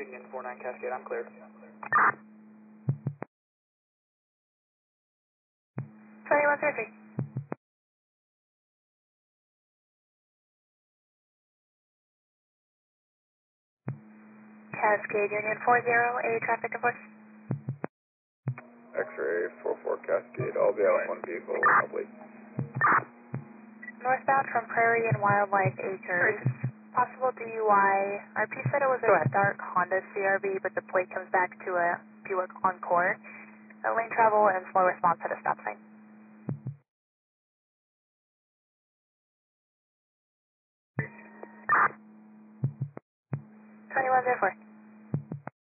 Union 49 Cascade, I'm cleared. 2133. Cascade Union 40, a traffic enforcement. X-ray 44 Cascade, I'll be out in one vehicle remotely. Northbound from Prairie and Wildlife Acres. Possible DUI. RP said it was a dark Honda CRV, but the plate comes back to a Buick Encore. Lane travel and slow response at a stop sign.